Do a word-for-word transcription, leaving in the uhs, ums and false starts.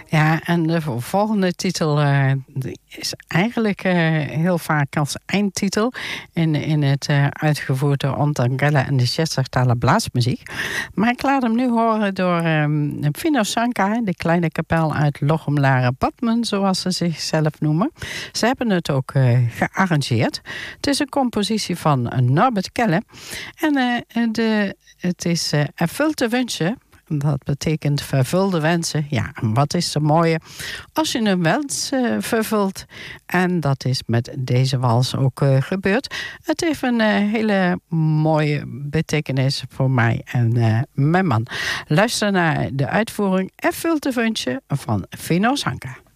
Ja, en de volgende titel uh, is eigenlijk uh, heel vaak als eindtitel in, in het uh, uitgevoerd door Ontangella en de zestigtalen blaasmuziek. Maar ik laat hem nu horen door um, Fino Sanka, de kleine kapel uit Lochem Badmen, zoals ze zichzelf noemen. Ze hebben het ook uh, gearrangeerd. Het is een compositie van uh, Norbert Kelle. En uh, de, het is uh, Ervult te wensen. Dat betekent vervulde wensen. Ja, wat is zo mooie als je een wens uh, vervult. En dat is met deze wals ook uh, gebeurd. Het heeft een uh, hele mooie betekenis voor mij en uh, mijn man. Luister naar de uitvoering Ervult te wensen van Fino Sanka.